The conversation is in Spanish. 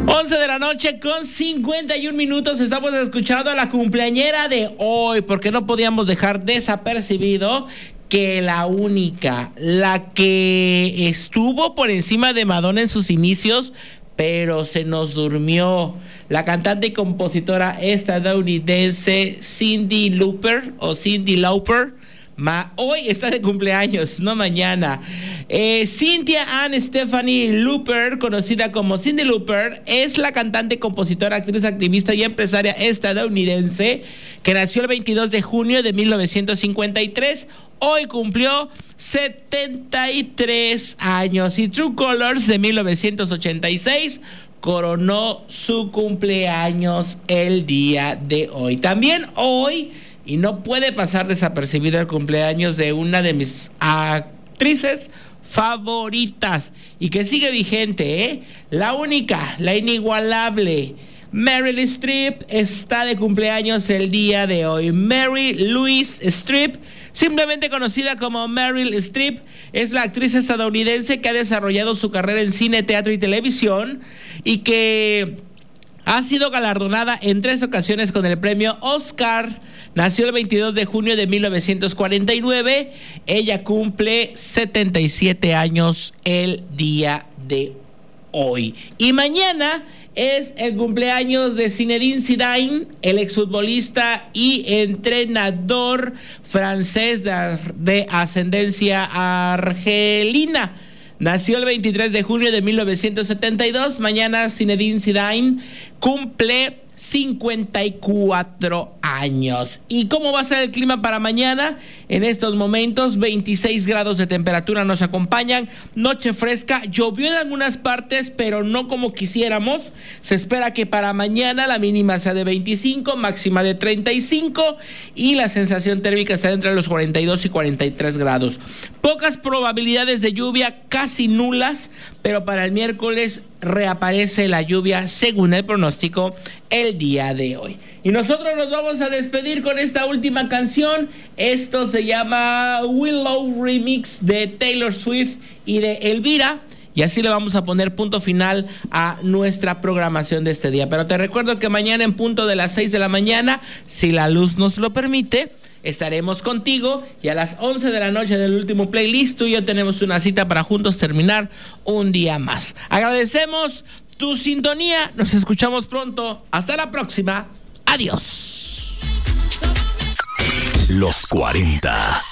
11 de la noche con 51 minutos. Estamos escuchando a la cumpleañera de hoy, porque no podíamos dejar desapercibido que la única, la que estuvo por encima de Madonna en sus inicios, pero se nos durmió, la cantante y compositora estadounidense Cyndi Lauper o Cyndi Lauper. Hoy está de cumpleaños, no mañana. Cynthia Ann Stephanie Lauper, conocida como Cyndi Lauper, es la cantante, compositora, actriz, activista y empresaria estadounidense que nació el 22 de junio de 1953. Hoy cumplió 73 años y True Colors de 1986 coronó su cumpleaños el día de hoy. También hoy, y no puede pasar desapercibido el cumpleaños de una de mis actrices favoritas y que sigue vigente, la única, la inigualable Meryl Streep está de cumpleaños el día de hoy. Mary Louise Streep, simplemente conocida como Meryl Streep, es la actriz estadounidense que ha desarrollado su carrera en cine, teatro y televisión y que ha sido galardonada en 3 ocasiones con el premio Oscar. Nació el 22 de junio de 1949. Ella cumple 77 años el día de hoy. Y mañana es el cumpleaños de Zinedine Zidane, el exfutbolista y entrenador francés de ascendencia argelina. Nació el 23 de junio de 1972. Mañana Zinedine Zidane cumple 54 años. ¿Y cómo va a ser el clima para mañana? En estos momentos 26 grados de temperatura nos acompañan, noche fresca, llovió en algunas partes pero no como quisiéramos. Se espera que para mañana la mínima sea de 25, máxima de 35 y la sensación térmica está entre los 42 y 43 grados. Pocas probabilidades de lluvia, casi nulas, pero para el miércoles reaparece la lluvia según el pronóstico el día de hoy. Y nosotros nos vamos a despedir con esta última canción. Esto se llama Willow Remix de Taylor Swift y de Elvira. Y así le vamos a poner punto final a nuestra programación de este día. Pero te recuerdo que mañana en punto de las 6 de la mañana, si la luz nos lo permite, estaremos contigo, y a las 11 de la noche del último playlist, tú y yo tenemos una cita para juntos terminar un día más. Agradecemos tu sintonía, nos escuchamos pronto, hasta la próxima, adiós. Los 40